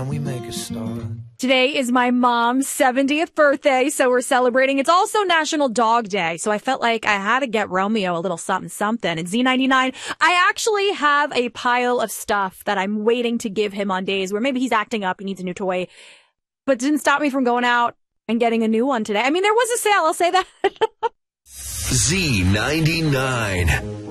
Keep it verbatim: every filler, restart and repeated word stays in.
We make a start. Today is my mom's seventieth birthday, so we're celebrating. It's also National Dog Day, so I felt like I had to get Romeo a little something something. And Z ninety-nine, I actually have a pile of stuff that I'm waiting to give him on days where maybe he's acting up, he needs a new toy, but didn't stop me from going out and getting a new one today. I mean, there was a sale, I'll say that. Z ninety-nine.